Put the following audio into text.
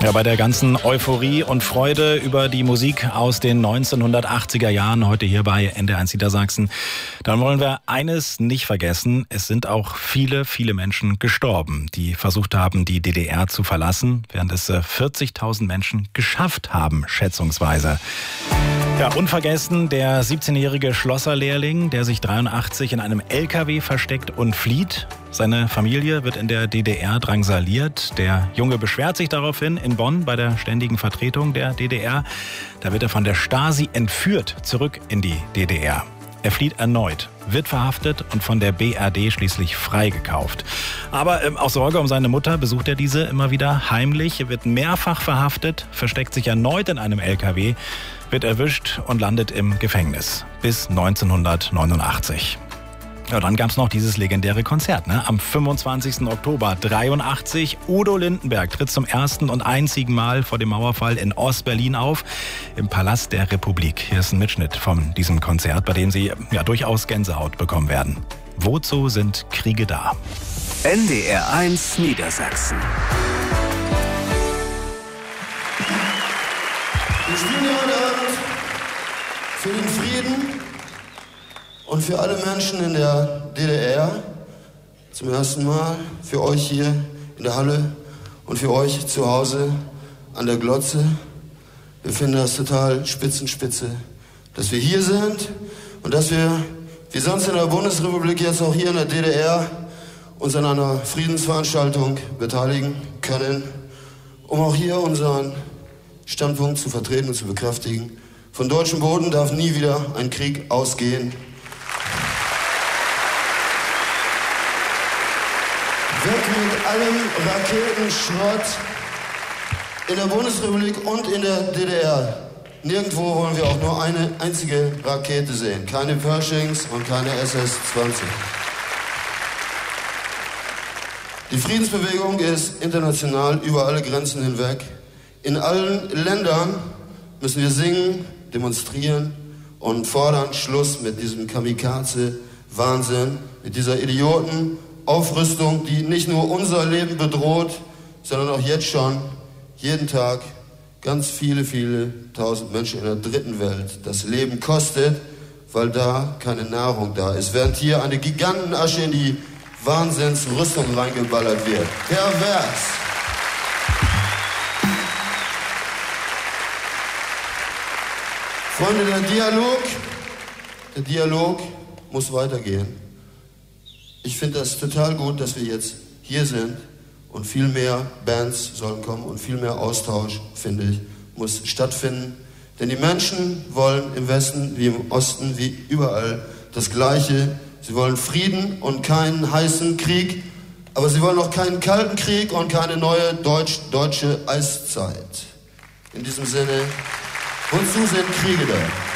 Ja, bei der ganzen Euphorie und Freude über die Musik aus den 1980er Jahren, heute hier bei NDR1 Niedersachsen, dann wollen wir eines nicht vergessen. Es sind auch viele, viele Menschen gestorben, die versucht haben, die DDR zu verlassen, während es 40.000 Menschen geschafft haben, schätzungsweise. Ja, unvergessen der 17-jährige Schlosserlehrling, der sich 83 in einem LKW versteckt und flieht. Seine Familie wird in der DDR drangsaliert. Der Junge beschwert sich daraufhin in Bonn bei der ständigen Vertretung der DDR. Da wird er von der Stasi entführt, zurück in die DDR. Er flieht erneut, wird verhaftet und von der BRD schließlich freigekauft. Aber aus Sorge um seine Mutter besucht er diese immer wieder heimlich. Er wird mehrfach verhaftet, versteckt sich erneut in einem LKW, wird erwischt und landet im Gefängnis bis 1989. Ja, dann gab es noch dieses legendäre Konzert, ne? Am 25. Oktober 83. Udo Lindenberg tritt zum ersten und einzigen Mal vor dem Mauerfall in Ostberlin auf, im Palast der Republik. Hier ist ein Mitschnitt von diesem Konzert, bei dem Sie ja durchaus Gänsehaut bekommen werden. Wozu sind Kriege da? NDR1 Niedersachsen. Wir spielen hier heute Abend für den Frieden und für alle Menschen in der DDR. Zum ersten Mal für euch hier in der Halle und für euch zu Hause an der Glotze. Wir finden das total spitzenspitze, dass wir hier sind und dass wir, wie sonst in der Bundesrepublik, jetzt auch hier in der DDR uns an einer Friedensveranstaltung beteiligen können, um auch hier unseren Standpunkt zu vertreten und zu bekräftigen. Von deutschem Boden darf nie wieder ein Krieg ausgehen. Weg mit allem Raketenschrott in der Bundesrepublik und in der DDR. Nirgendwo wollen wir auch nur eine einzige Rakete sehen. Keine Pershings und keine SS-20. Die Friedensbewegung ist international über alle Grenzen hinweg. In allen Ländern müssen wir singen, demonstrieren und fordern Schluss mit diesem Kamikaze-Wahnsinn, mit dieser Idioten-Aufrüstung, die nicht nur unser Leben bedroht, sondern auch jetzt schon jeden Tag ganz viele, viele tausend Menschen in der dritten Welt das Leben kostet, weil da keine Nahrung da ist. Während hier eine Gigantenasche in die Wahnsinnsrüstung reingeballert wird. Pervers. Freunde, der Dialog muss weitergehen. Ich finde das total gut, dass wir jetzt hier sind und viel mehr Bands sollen kommen und viel mehr Austausch, finde ich, muss stattfinden. Denn die Menschen wollen im Westen wie im Osten, wie überall das Gleiche. Sie wollen Frieden und keinen heißen Krieg, aber sie wollen auch keinen kalten Krieg und keine neue deutsche Eiszeit. In diesem Sinne, wozu sind Kriege da?